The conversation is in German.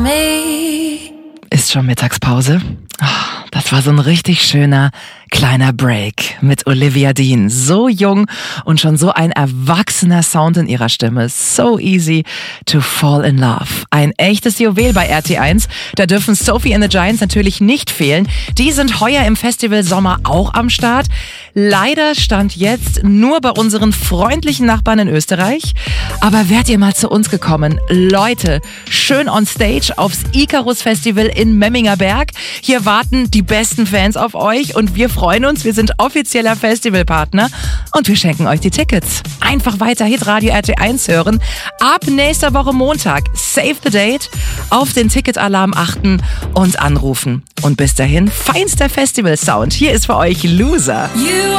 me. Ist schon Mittagspause? Das war so ein richtig schöner kleiner Break mit Olivia Dean. So jung und schon so ein erwachsener Sound in ihrer Stimme. So easy to fall in love. Ein echtes Juwel bei RT1. Da dürfen Sophie and the Giants natürlich nicht fehlen. Die sind heuer im Festival Sommer auch am Start. Leider stand jetzt nur bei unseren freundlichen Nachbarn in Österreich. Aber wärt ihr mal zu uns gekommen? Leute, schön on stage aufs Icarus Festival in Memminger Berg. Hier warten die besten Fans auf euch und wir freuen uns. Wir sind offizieller Festivalpartner und wir schenken euch die Tickets. Einfach weiter Hitradio RT1 hören. Ab nächster Woche Montag. Save the date. Auf den Ticketalarm achten und anrufen. Und bis dahin, feinster Festival-Sound. Hier ist für euch Loser.